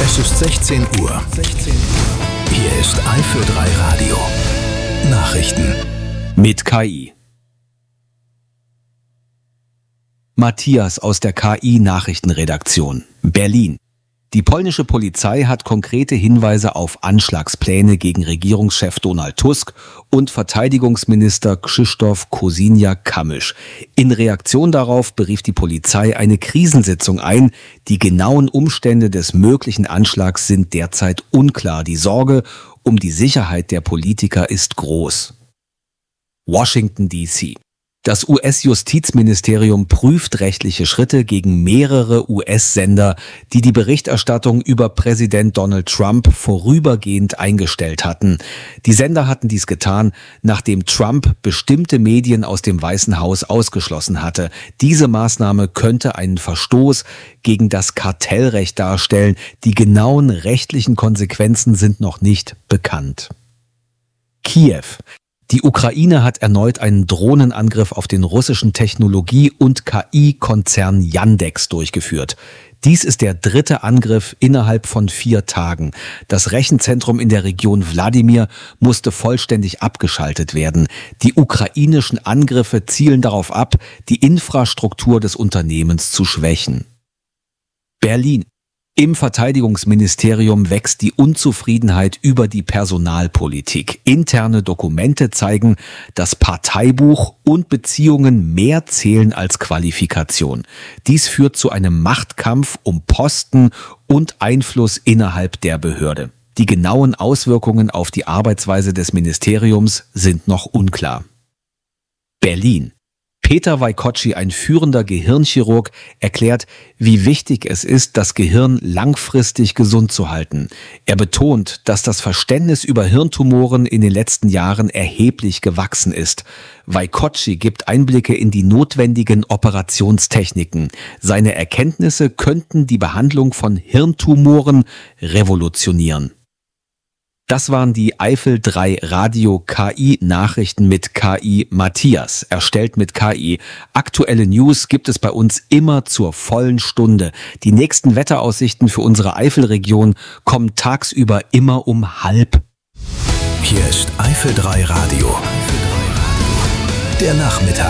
Es ist 16 Uhr. Hier ist Eifel 3 Radio. Nachrichten. Mit KI. Matthias aus der KI-Nachrichtenredaktion, Berlin. Die polnische Polizei hat konkrete Hinweise auf Anschlagspläne gegen Regierungschef Donald Tusk und Verteidigungsminister Krzysztof Kosiniak-Kamysz. In Reaktion darauf berief die Polizei eine Krisensitzung ein. Die genauen Umstände des möglichen Anschlags sind derzeit unklar. Die Sorge um die Sicherheit der Politiker ist groß. Washington, D.C. Das US-Justizministerium prüft rechtliche Schritte gegen mehrere US-Sender, die die Berichterstattung über Präsident Donald Trump vorübergehend eingestellt hatten. Die Sender hatten dies getan, nachdem Trump bestimmte Medien aus dem Weißen Haus ausgeschlossen hatte. Diese Maßnahme könnte einen Verstoß gegen das Kartellrecht darstellen. Die genauen rechtlichen Konsequenzen sind noch nicht bekannt. Kiew. Die Ukraine hat erneut einen Drohnenangriff auf den russischen Technologie- und KI-Konzern Yandex durchgeführt. Dies ist der dritte Angriff innerhalb von 4 Tagen. Das Rechenzentrum in der Region Wladimir musste vollständig abgeschaltet werden. Die ukrainischen Angriffe zielen darauf ab, die Infrastruktur des Unternehmens zu schwächen. Berlin. Im Verteidigungsministerium wächst die Unzufriedenheit über die Personalpolitik. Interne Dokumente zeigen, dass Parteibuch und Beziehungen mehr zählen als Qualifikation. Dies führt zu einem Machtkampf um Posten und Einfluss innerhalb der Behörde. Die genauen Auswirkungen auf die Arbeitsweise des Ministeriums sind noch unklar. Berlin. Peter Weikoczi, ein führender Gehirnchirurg, erklärt, wie wichtig es ist, das Gehirn langfristig gesund zu halten. Er betont, dass das Verständnis über Hirntumoren in den letzten Jahren erheblich gewachsen ist. Weikoczi gibt Einblicke in die notwendigen Operationstechniken. Seine Erkenntnisse könnten die Behandlung von Hirntumoren revolutionieren. Das waren die Eifel 3 Radio KI Nachrichten mit KI Matthias, erstellt mit KI. Aktuelle News gibt es bei uns immer zur vollen Stunde. Die nächsten Wetteraussichten für unsere Eifelregion kommen tagsüber immer um 12:30. Hier ist Eifel 3 Radio. Der Nachmittag.